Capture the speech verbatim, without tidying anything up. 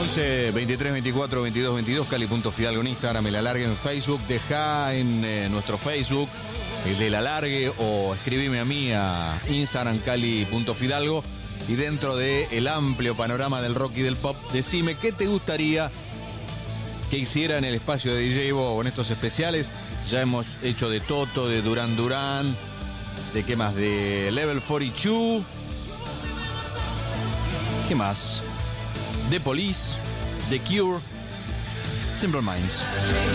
once, veintitrés, veinticuatro, veintidós, veintidós, Cali.Fidalgo en Instagram, El Alargue en Facebook. Deja en eh, nuestro Facebook el del Alargue o escribime a mí a Instagram, Cali.Fidalgo. Y dentro del amplio panorama del rock y del pop, decime qué te gustaría que hiciera en el espacio de D J Bo o en estos especiales. Ya hemos hecho de Toto, de Duran Duran, de qué más, de Level cuarenta y dos. ¿Qué más? The Police, The Cure, Simple Minds.